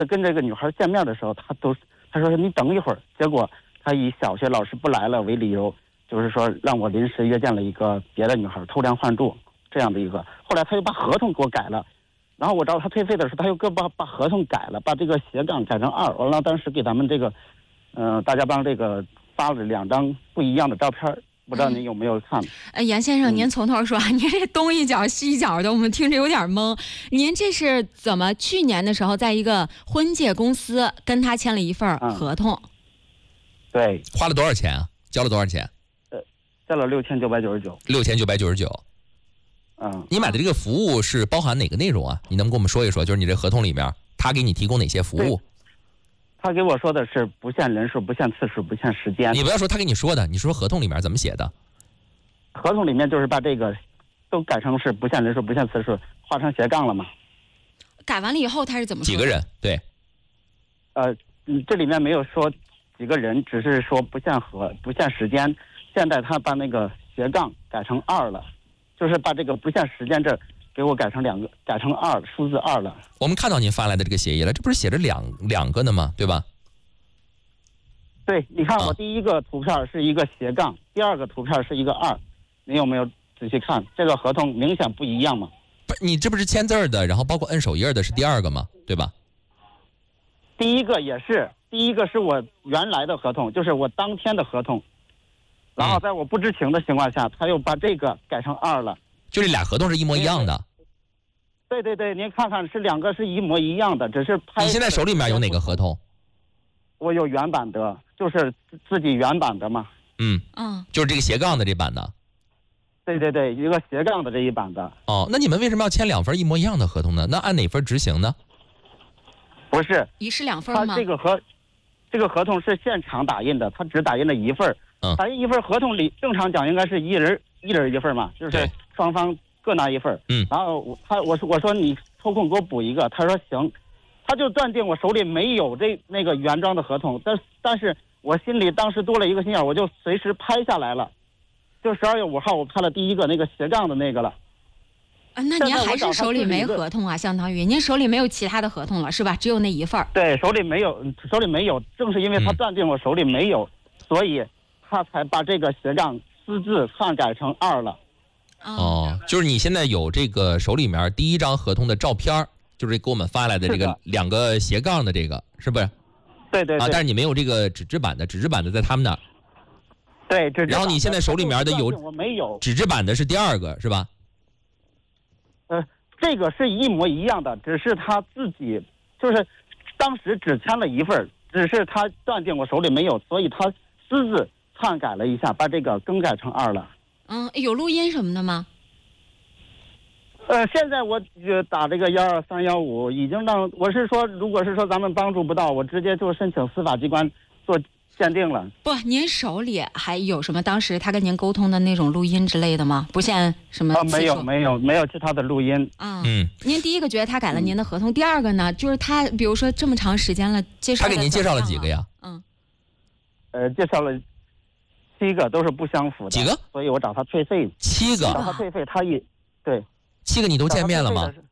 跟这个女孩见面的时候，他说你等一会儿，结果他以小学老师不来了为理由，就是说让我临时约见了一个别的女孩偷梁换柱这样的一个。后来他又把合同给我改了，然后我找他退费的时候，他又把合同改了，把这个斜杠改成2。完了，当时给咱们这个大家帮这个发了2张不一样的照片。不知道您有没有看？ 严先生，您从头说，您这东一脚西一脚的，我们听着有点懵。您这是怎么去年的时候在一个婚介公司跟他签了一份合同？ 对。 花了多少钱啊？交了多少钱？ 交了6999。 6999。你买的这个服务是包含哪个内容啊？你能跟我们说一说？就是你这合同里面，他给你提供哪些服务？ 他给我说的是不限人数、不限次数、不限时间。 你不要说他给你说的，你说合同里面怎么写的？ 合同里面就是把这个都改成是不限人数、不限次数，画成斜杠了嘛。 改完了以后他是怎么说的？ 几个人？对。 这里面没有说几个人，只是说不限时间。现在他把那个斜杠改成2了，就是把这个不限时间这给我改成2，数字2了。 我们看到您发来的这个协议了，这不是写着两个呢吗？对吧？ 对，你看我第一个图片是一个斜杠，第2个图片是一个2，你有没有仔细看？这个合同明显不一样嘛？ 不，你这不是签字的，然后包括摁手印的是第2个吗？对吧？ 第一个也是，第一个是我原来的合同，就是我当天的合同，然后在我不知情的情况下，他又把这个改成2了。 就这俩合同是一模一样的。 对对对，您看看是2个是一模一样的，只是拍。 你现在手里面有哪个合同？ 我有原版的，就是自己原版的嘛。 就是这个斜杠的这版的。 对对对，一个斜杠的这一版的。 哦，那你们为什么要签2份一模一样的合同呢？那按哪份执行呢？ 不是一式2份吗？ 他这个合同是现场打印的，他只打印了1份。打印1份合同里正常讲应该是一人1份嘛，就是双方各拿1份。然后我说你抽空给我补一个，他说行，他就断定我手里没有那个原装的合同，但是我心里当时多了一个心眼，我就随时拍下来了，就12月5号我拍了第一个那个斜杠的那个了。 那您还是手里没合同啊？相当于您手里没有其他的合同了是吧？只有那1份。 对，手里没有，正是因为他断定我手里没有，所以他才把这个斜杠私自篡改成2了。 就是你现在有这个手里面第1张合同的照片，就是给我们发来的这个2个斜杠的这个，是不是？ 对对对。 但是你没有这个纸质版的在他们那儿。 对， 然后你现在手里面的我没有纸质版的是第2个是吧？ 这个是一模一样的，只是他自己就是当时只签了1份，只是他断定我手里没有，所以他私自篡改了一下，把这个更改成2了。 有录音什么的吗？ 现在我打这个12315，已经我是说，如果是说咱们帮助不到，我直接就申请司法机关做鉴定了。 不，您手里还有什么当时他跟您沟通的那种录音之类的吗？不限什么次数？ 没有其他的录音。 您第一个觉得他改了您的合同，第2个呢，就是他比如说这么长时间了，他给您介绍了几个呀？ 介绍了7个，都是不相符的。 几个？ 所以我找他退费。 7个？ 找他退费，对。 7个你都见面了吗？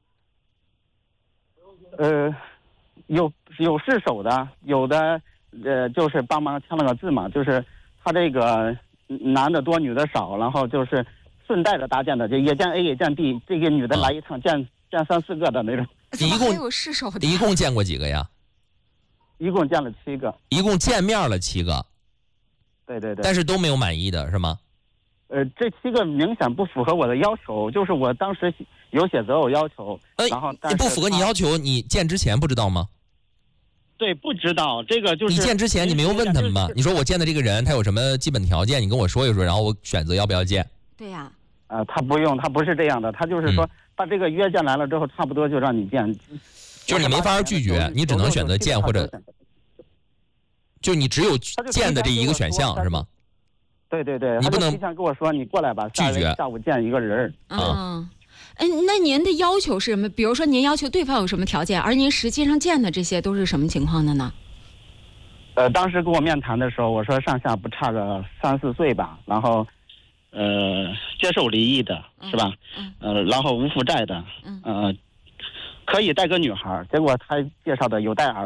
有试手的，有的就是帮忙签了个字嘛，就是他这个男的多女的少，然后就是顺带着搭建的，就也见 A 也见 B， 这个女的来一趟见3、4个的那种。 你一共有试手的？ 一共见过几个呀？ 一共见了7个。 一共见面了7个。 对对对。 但是都没有满意的是吗？ 这7个明显不符合我的要求，就是我当时有写择偶要求，然后不符合你要求，你见之前不知道吗？ 对，不知道这个就是。 你见之前你没有问他们吗？你说我见的这个人他有什么基本条件，你跟我说一说，然后我选择要不要见。 对呀。 他不用，他不是这样的，他就是说把这个约见来了之后，差不多就让你见。 就是你没法拒绝，你只能选择见或者。就你只有见的这一个选项是吗？ 对对对， 你不能提前跟我说你过来吧， 拒绝下午见一个人。 那您的要求是什么？比如说您要求对方有什么条件，而您实际上见的这些都是什么情况的呢？ 当时跟我面谈的时候，我说上下不差个3、4岁吧，然后接受离异的是吧？然后无负债的，可以带个女孩，结果他介绍的有带儿